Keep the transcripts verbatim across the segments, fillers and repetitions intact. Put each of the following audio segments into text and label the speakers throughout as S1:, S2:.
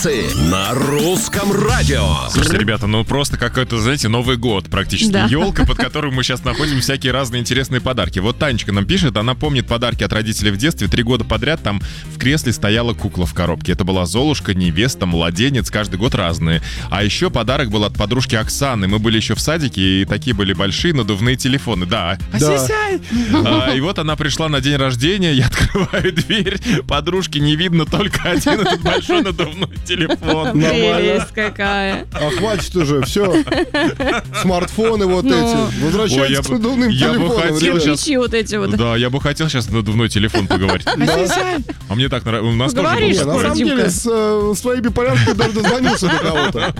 S1: На русском радио.
S2: Слушайте, ребята, ну просто какой-то, знаете, Новый год практически.
S3: Да.
S2: Елка, под которой мы сейчас находим всякие разные интересные подарки. Вот Танечка нам пишет, она помнит подарки от родителей в детстве. Три года подряд там в кресле стояла кукла в коробке. Это была Золушка, невеста, младенец, каждый год разные. А еще подарок был от подружки Оксаны. Мы были еще в садике, и такие были большие надувные телефоны. Да.
S4: Да.
S2: А, и вот она пришла на день рождения, я открываю дверь, подружки не видно, только один этот большой надувной телефон.
S3: Прелесть какая.
S4: А хватит уже, все. Смартфоны вот
S3: Ну.
S4: эти.
S2: Ой, я
S4: Возвращайтесь
S2: бы-
S4: к надувным
S2: я бы
S4: телефонам.
S2: хотел
S4: ребят.
S2: щас-
S3: Кирпичи вот эти вот.
S2: Да, я бы хотел сейчас на надувной телефон поговорить. А мне так нравится. У нас тоже
S3: Говоришь,
S4: Не,
S2: был
S4: на
S2: такой.
S4: самом
S3: Димка.
S4: деле, с э, своими порядками даже дозвонился до кого-то.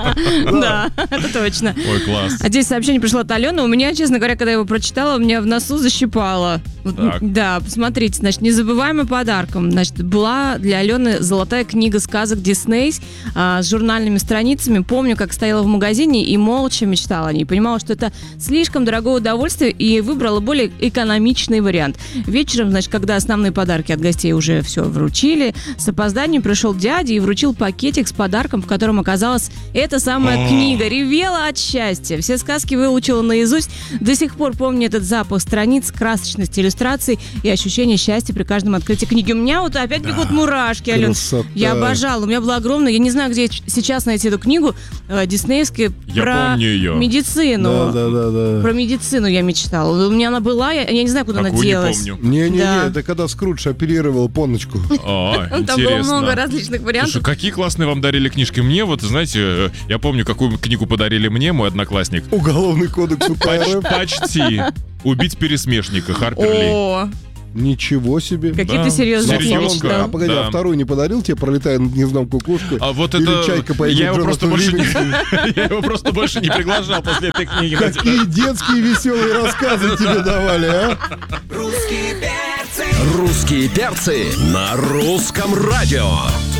S3: Да, это точно.
S2: Ой, класс.
S3: А здесь сообщение пришло от Алены. У меня, честно говоря, когда я его прочитала, у меня в носу защипало. Вот,
S2: Так.
S3: да, посмотрите, значит, незабываемым подарком, значит, была для Алены золотая книга сказок Дисней а, с журнальными страницами. Помню, как стояла в магазине и молча мечтала о ней. Понимала, что это слишком дорогое удовольствие, и выбрала более экономичный вариант. Вечером, значит, когда основные подарки от гостей уже все вручили, с опозданием пришел дядя и вручил пакетик с подарком, в котором оказалась эта самая
S2: О.
S3: книга. Ревела от счастья. Все сказки выучила наизусть. До сих пор помню этот запах страниц, красочность иллюстраций и ощущение счастья при каждом открытии книги. У меня вот опять бегут мурашки, Ален.
S4: Красота.
S3: Я обожала. У меня была огромная, я не знаю, где ч- сейчас найти эту книгу, э, диснеевская,
S2: Я
S3: про
S2: помню её.
S3: медицину.
S4: Да, да, да, да.
S3: Про медицину я мечтала. У меня она была, я, я не знаю, куда она
S2: Такую не
S3: делась.
S2: помню.
S4: Не-не-не,
S3: Да.
S4: это когда Скрудж оперировал поночку.
S2: А,
S3: Там было
S2: интересно.
S3: много различных вариантов.
S2: Слушай, какие классные вам дарили книжки. Мне вот, знаете, э, я помню, какую книгу подарили мне, мой одноклассник.
S4: Уголовный кодекс УК
S2: Поч-
S4: РФ.
S2: Почти. Убить пересмешника Харпер Ли.
S3: О,
S4: Ничего себе.
S3: какие
S2: Да.
S3: ты серьезные
S4: На
S2: Серьезно?
S3: книги
S4: самом-
S3: читал.
S4: А погоди,
S2: Да.
S4: а вторую не подарил тебе, пролетая над гнездом кукушкой?
S2: А вот
S4: Или
S2: это...
S4: чайка по имени
S2: я его просто
S4: Джонатан
S2: больше не...
S4: Ливингстон?
S2: Я его просто больше не приглашал после этой книги.
S4: Какие детские веселые рассказы тебе давали, а?
S1: Русские перцы на русском радио.